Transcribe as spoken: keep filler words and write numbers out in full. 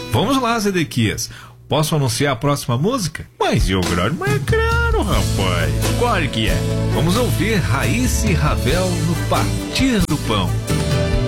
Vamos lá, Zedequias. Posso anunciar a próxima música? Mas eu grande, mas é claro, rapaz. Qual que é? Vamos ouvir Raíssa e Ravel no Partir do Pão.